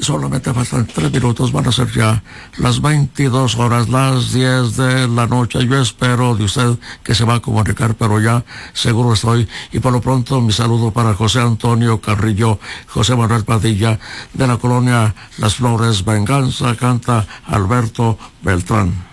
Solamente faltan 3 minutos, van a ser ya las 22 horas, las 10 de la noche. Yo espero de usted que se va a comunicar, pero ya seguro estoy. Y por lo pronto, mi saludo para José Antonio Carrillo, José Manuel Padilla, de la colonia Las Flores, Venganza, canta Alberto Beltrán.